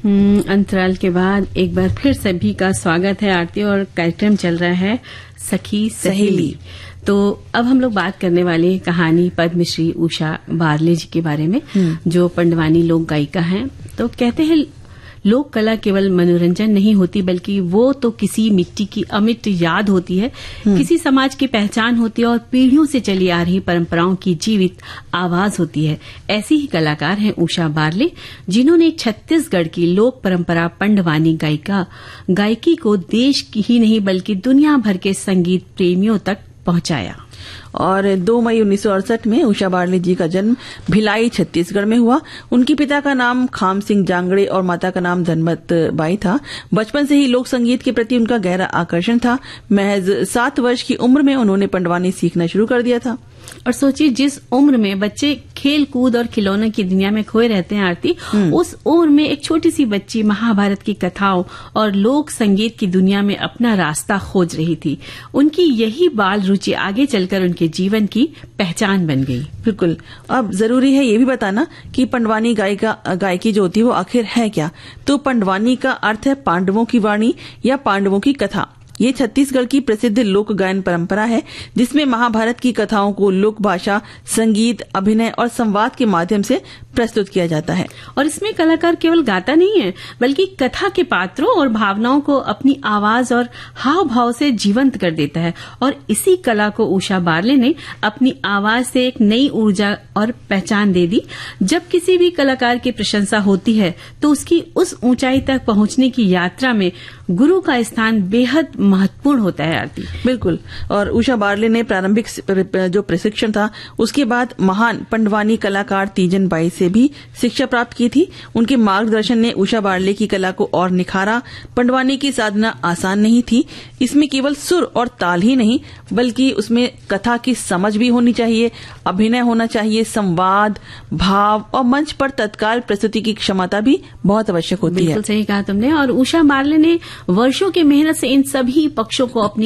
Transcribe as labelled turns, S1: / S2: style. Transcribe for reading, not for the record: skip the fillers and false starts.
S1: अंतराल के बाद एक बार फिर सभी का स्वागत है आरती, और कार्यक्रम चल रहा है सखी सहेली। तो अब हम लोग बात करने वाले कहानी पद्मश्री उषा बारले जी के बारे में, जो पंडवानी लोक गायिका हैं। तो कहते हैं लोक कला केवल मनोरंजन नहीं होती, बल्कि वो तो किसी मिट्टी की अमिट याद होती है, किसी समाज की पहचान होती है और पीढ़ियों से चली आ रही परंपराओं की जीवित आवाज होती है। ऐसी ही कलाकार हैं उषा बारले, जिन्होंने छत्तीसगढ़ की लोक परंपरा पंडवानी गायकी को देश की ही नहीं बल्कि दुनिया भर के संगीत प्रेमियों तक पहुंचाया।
S2: और 2 मई 1968 में उषा बारले जी का जन्म भिलाई छत्तीसगढ़ में हुआ। उनके पिता का नाम खाम सिंह जांगड़े और माता का नाम धनमत बाई था। बचपन से ही लोक संगीत के प्रति उनका गहरा आकर्षण था। महज 7 वर्ष की उम्र में उन्होंने पंडवानी सीखना शुरू कर दिया था।
S1: और सोचिए, जिस उम्र में बच्चे खेल कूद और खिलौनों की दुनिया में खोए रहते हैं आरती, उस उम्र में एक छोटी सी बच्ची महाभारत की कथाओं और लोक संगीत की दुनिया में अपना रास्ता खोज रही थी। उनकी यही बाल रुचि आगे चलकर उनके जीवन की पहचान बन गई।
S2: बिल्कुल। अब जरूरी है ये भी बताना कि पंडवानी गायकी जो होती है वो आखिर है क्या। तो पंडवानी का अर्थ है पांडवों की वाणी या पांडवों की कथा। ये छत्तीसगढ़ की प्रसिद्ध लोक गायन परंपरा है, जिसमें महाभारत की कथाओं को लोक भाषा, संगीत, अभिनय और संवाद के माध्यम से प्रस्तुत किया जाता है।
S1: और इसमें कलाकार केवल गाता नहीं है, बल्कि कथा के पात्रों और भावनाओं को अपनी आवाज और हाव भाव से जीवंत कर देता है। और इसी कला को उषा बारले ने अपनी आवाज से एक नई ऊर्जा और पहचान दे दी। जब किसी भी कलाकार की प्रशंसा होती है, तो उसकी उस ऊंचाई तक पहुंचने की यात्रा में गुरु का स्थान बेहद महत्वपूर्ण होता है आरती।
S2: बिल्कुल। और उषा बारले ने प्रारंभिक जो प्रशिक्षण था, उसके बाद महान पंडवानी कलाकार तीजन बाई से भी शिक्षा प्राप्त की थी। उनके मार्गदर्शन ने उषा बारले की कला को और निखारा। पंडवानी की साधना आसान नहीं थी। इसमें केवल सुर और ताल ही नहीं, बल्कि उसमें कथा की समझ भी होनी चाहिए, अभिनय होना चाहिए, संवाद, भाव और मंच पर तत्काल प्रस्तुति की क्षमता भी बहुत आवश्यक होती है।
S1: बिल्कुल सही कहा तुमने। और उषा बारले ने वर्षों की मेहनत से इन सभी पक्षों को अपनी